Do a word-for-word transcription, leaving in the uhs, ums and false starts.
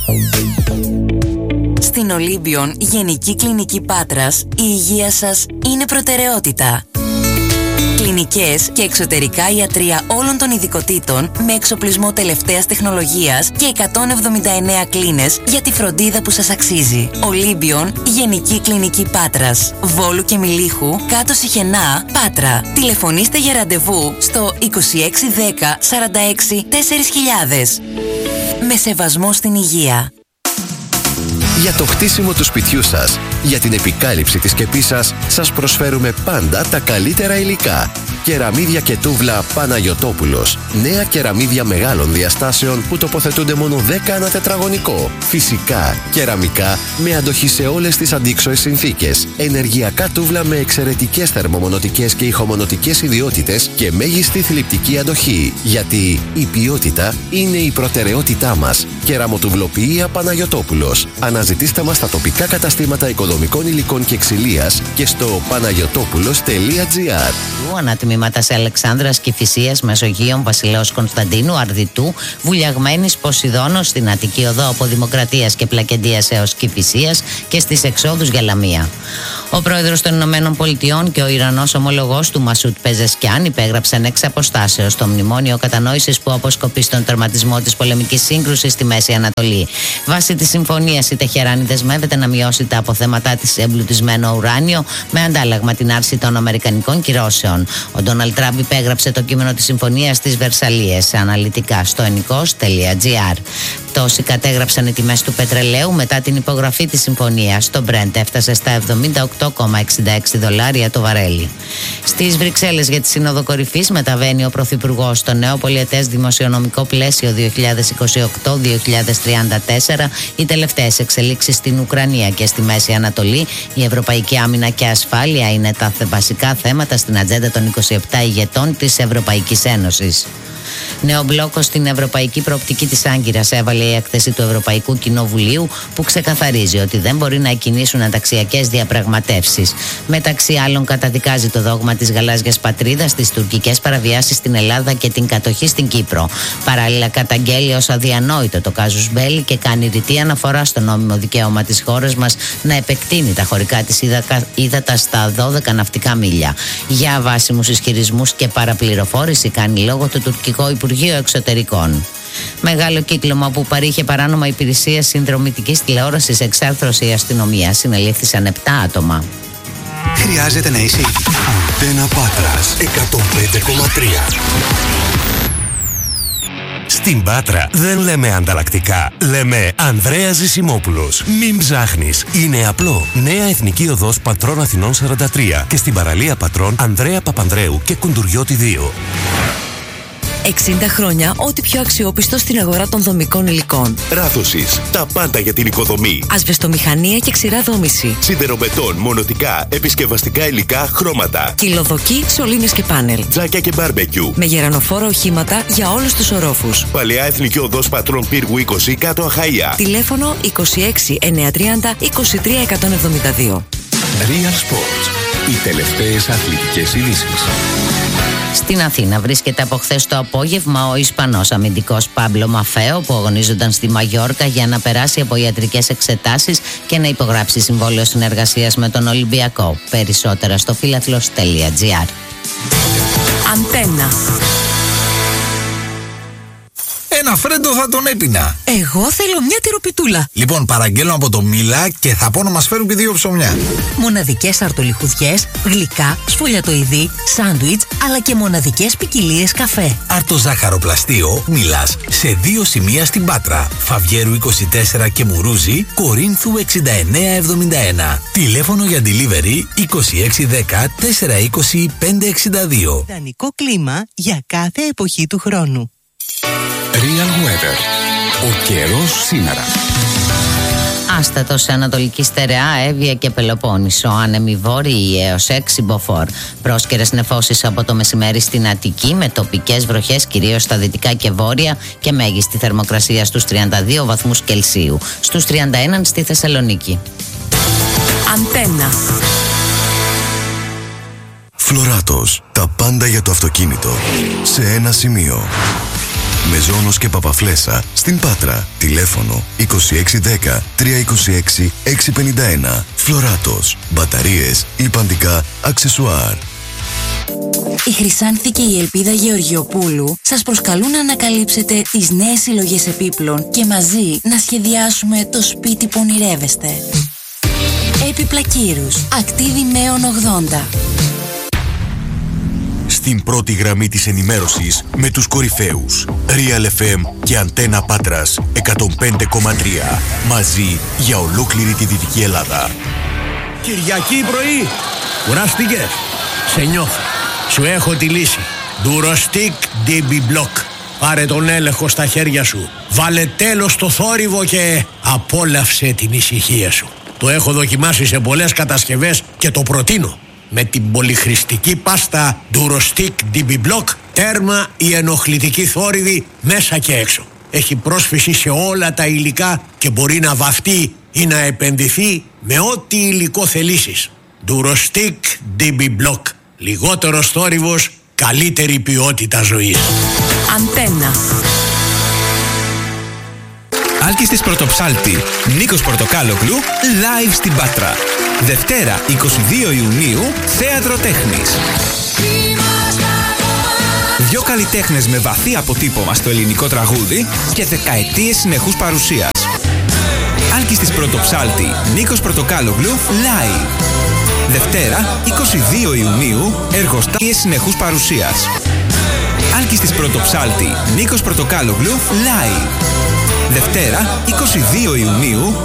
Στην Ολύμπιον Γενική Κλινική Πάτρας, η υγεία σας είναι προτεραιότητα. Κλινικές και εξωτερικά ιατρεία όλων των ειδικοτήτων με εξοπλισμό τελευταίας τεχνολογίας και εκατόν εβδομήντα εννέα κλίνες για τη φροντίδα που σας αξίζει. Ολύμπιον Γενική Κλινική Πάτρας, Βόλου και Μιλίχου, κάτω Σιχενά, Πάτρα. Τηλεφωνήστε για ραντεβού στο είκοσι έξι δέκα σαράντα έξι τέσσερις χιλιάδες. Με σεβασμό στην υγεία. Για το χτίσιμο του σπιτιού σας, για την επικάλυψη της σκεπής σας, σας προσφέρουμε πάντα τα καλύτερα υλικά. Κεραμίδια και τούβλα Παναγιωτόπουλος. Νέα κεραμίδια μεγάλων διαστάσεων που τοποθετούνται μόνο δέκα ανά τετραγωνικό. Φυσικά, κεραμικά με αντοχή σε όλες τις αντίξωες συνθήκες. Ενεργειακά τούβλα με εξαιρετικές θερμομονωτικές και ηχομονωτικές ιδιότητες και μέγιστη θλιπτική αντοχή. Γιατί η ποιότητα είναι η προτεραιότητά μας. Κεραμοτουβλοποιία Παναγιωτόπουλος. Αναζητήστε μας στα τοπικά καταστήματα οικοδομικών υλικών και ξυλίας και στο παναγιωτόπουλος τελεία τζι άρ. Ανατμήματα σε Αλεξάνδρας, Κηφισίας, Μεσογείων, Βασιλέως Κωνσταντίνου, Αρδιτού, Βουλιαγμένης, Ποσειδώνος, στην Αττική Οδό από Δημοκρατίας και Πλακεντίας έως Κηφισίας και στις εξόδους για Λαμία. Ο πρόεδρος των Ηνωμένων Πολιτειών και ο Ιρανός ομολογός του Μασούτ Πεζεσκιάν υπέγραψαν εξ αποστάσεως το μνημόνιο κατανόησης που αποσκοπεί στον τερματισμό της πολεμικής σύγκρουσης στη Μέση Ανατολή. Βάσει της συμφωνίας, η Τεχεράνη δεσμεύεται να μειώσει τα αποθέματά της σε εμπλουτισμένο ουράνιο με αντάλλαγμα την άρση των αμερικανικών κυρώσεων. Ο Ντόναλντ Τραμπ υπέγραψε το κείμενο της συμφωνίας στις Βερσαλίες αναλυτικά στο ενικός τελεία τζι άρ. Τόσοι κατέγραψαν οι τιμές του πετρελαίου μετά την υπογραφή της συμφωνίας. Το Brent έφτασε στα εβδομήντα οκτώ κόμμα εξήντα έξι δολάρια το βαρέλι. Στις Βρυξέλλες για τη Σύνοδο Κορυφής μεταβαίνει ο Πρωθυπουργός στο νέο πολιετές δημοσιονομικό πλαίσιο δύο χιλιάδες είκοσι οκτώ με δύο χιλιάδες τριάντα τέσσερα, οι τελευταίες εξελίξεις στην Ουκρανία και στη Μέση Ανατολή, η ευρωπαϊκή άμυνα και ασφάλεια είναι τα βασικά θέματα στην ατζέντα των είκοσι επτά ηγετών της Ευρωπαϊκής Ένωσης. Νέο μπλόκο στην ευρωπαϊκή προοπτική της Άγκυρας έβαλε η έκθεση του Ευρωπαϊκού Κοινοβουλίου που ξεκαθαρίζει ότι δεν μπορεί να εκκινήσουν ενταξιακές διαπραγματεύσεις. Μεταξύ άλλων, καταδικάζει το δόγμα της γαλάζιας πατρίδας, τις τουρκικές παραβιάσεις στην Ελλάδα και την κατοχή στην Κύπρο. Παράλληλα, καταγγέλει ως αδιανόητο το κάζους μπέλι και κάνει ρητή αναφορά στο νόμιμο δικαίωμα της χώρας μας να επεκτείνει τα χωρικά της ύδατα στα δώδεκα ναυτικά μίλια. Για βάσιμους ισχυρισμούς και παραπληροφόρηση κάνει λόγο το τουρκικό Υπουργείο Εξωτερικών. Μεγάλο κύκλωμα που παρήχε παράνομα υπηρεσία συνδρομητικής τηλεόρασης εξάρθρωση η αστυνομία. Συνελήφθησαν επτά άτομα. Χρειάζεται να είσαι Αντένα Πάτρας εκατόν πέντε κόμμα τρία. Στην Πάτρα δεν λέμε ανταλλακτικά, λέμε Ανδρέας Ζησιμόπουλος. Μην ψάχνεις, είναι απλό. Νέα Εθνική Οδός Πατρών Αθηνών σαράντα τρία και στην παραλία Πατρών Ανδρέα Παπανδρέου και Κουντουριώτη δύο. εξήντα χρόνια ό,τι πιο αξιόπιστο στην αγορά των δομικών υλικών. Ράδοσης, τα πάντα για την οικοδομή. Ασβεστομηχανία και ξηρά δόμηση. Σιδεροβετόν, μονοτικά, επισκευαστικά υλικά, χρώματα. Κυλοδοκί, σωλήνες και πάνελ. Τζάκια και μπάρμπεκιου. Με γερανοφόρα οχήματα για όλους τους ορόφους. Παλαιά Εθνική Οδός Πατρών Πύργου είκοσι, κάτω Αχαΐα. Τηλέφωνο είκοσι έξι εννιακόσια τριάντα είκοσι τρία εκατόν εβδομήντα δύο. Real Sports. Οι τελευταίες αθλητικές ειδήσεις. Στην Αθήνα βρίσκεται από χθες το απόγευμα ο Ισπανός αμυντικός Πάμπλο Μαφέο που αγωνίζονταν στη Μαγιόρκα για να περάσει από ιατρικές εξετάσεις και να υπογράψει συμβόλαιο συνεργασίας με τον Ολυμπιακό. Περισσότερα στο φίλαθλος τελεία τζι άρ. Αντένα. Ένα φρέντο θα τον έπινα. Εγώ θέλω μια τυροπιτούλα. Λοιπόν, παραγγέλνω από το Μίλα και θα πω να μας φέρουν και δύο ψωμιά. Μοναδικές αρτολιχουδιές, γλυκά, σφολιατοειδή, σάντουιτς, αλλά και μοναδικές ποικιλίες καφέ. Αρτοζάχαροπλαστείο Μίλας σε δύο σημεία στην Πάτρα. Φαβιέρου είκοσι τέσσερα και Μουρούζη, Κορίνθου εξήντα εννέα εβδομήντα ένα. Τηλέφωνο για delivery είκοσι έξι δέκα τετρακόσια είκοσι πέντε εξήντα δύο. Ιδανικό κλίμα για κάθε εποχή του χρόνου. Real Weather. Ο καιρός σήμερα. Άστατο σε Ανατολική Στερεά, Εύβοια και Πελοπόννησο. Άνεμοι βόρειοι έως έξι μποφόρ. Πρόσκαιρες νεφώσεις από το μεσημέρι στην Αττική με τοπικές βροχές κυρίως στα δυτικά και βόρεια και μέγιστη θερμοκρασία στους τριάντα δύο βαθμούς Κελσίου. Στους τριάντα ένα στη Θεσσαλονίκη. Αντένα. Φλωράτος. Τα πάντα για το αυτοκίνητο. Σε ένα σημείο. Μεζόνος και Παπαφλέσσα στην Πάτρα. Τηλέφωνο είκοσι έξι δέκα τριακόσια είκοσι έξι εξακόσια πενήντα ένα. Φλωράτος. Μπαταρίες, ηπαντικά, αξεσουάρ. Η Χρυσάνθη και η Ελπίδα Γεωργιοπούλου σας προσκαλούν να ανακαλύψετε τις νέες συλλογές επίπλων και μαζί να σχεδιάσουμε το σπίτι που ονειρεύεστε. Έπιπλα Κύρους, Ακτίδη Μέων ογδόντα. Στην πρώτη γραμμή της ενημέρωσης με τους κορυφαίους Real εφ εμ και Αντένα Πάτρας εκατόν πέντε κόμμα τρία. Μαζί για ολόκληρη τη Δυτική Ελλάδα. Κυριακή πρωί, κουράστηκες? Σε νιώθω. Σου έχω τη λύση. Durostic ντι μπι Block. Πάρε τον έλεγχο στα χέρια σου. Βάλε τέλος στο θόρυβο και απόλαυσε την ησυχία σου. Το έχω δοκιμάσει σε πολλές κατασκευές και το προτείνω. Με την πολυχρηστική πάστα Durostic ντι μπι Block, τέρμα η ενοχλητική θόρυβη μέσα και έξω. Έχει πρόσφυση σε όλα τα υλικά και μπορεί να βαφτεί ή να επενδυθεί με ό,τι υλικό θελήσεις. Durostic ντι μπι Block. Λιγότερος θόρυβος, καλύτερη ποιότητα ζωής. Αντένα. Άλκης της Πρωτοψάλτη, Νίκος Πορτοκάλογλου, live στην Πάτρα. Δευτέρα εικοστή δεύτερη Ιουνίου, Θέατρο Τέχνης. Δυο καλλιτέχνες με βαθύ αποτύπωμα στο ελληνικό τραγούδι και δεκαετίες συνεχούς παρουσίας. Άλκης της Πρωτοψάλτη, Νίκος Πορτοκάλογλου, live. Δευτέρα εικοστή δεύτερη Ιουνίου, εργοστάσιες συνεχούς παρουσίας. Άλκης της Πρωτοψάλτη, Νίκος Πορτοκάλογλου, live. Δευτέρα εικοστή δεύτερη Ιουνίου,